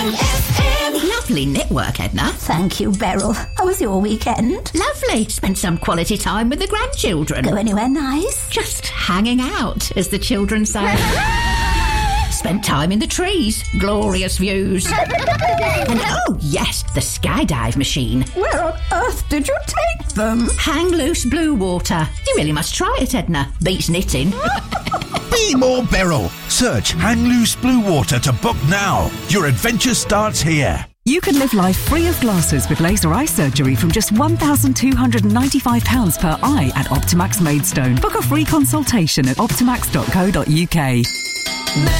LMFM. Lovely knitwork, Edna. Thank you, Beryl. How was your weekend? Lovely. Spent some quality time with the grandchildren. Go anywhere nice? Just hanging out, as the children say. Spent time in the trees. Glorious views. And oh, yes, the skydive machine. Where on earth did you take them? Hang loose blue water. You really must try it, Edna. Beats knitting. Be more Beryl. Search Hang Loose Blue Water to book now. Your adventure starts here. You can live life free of glasses with laser eye surgery from just £1,295 per eye at Optimax Maidstone. Book a free consultation at optimax.co.uk.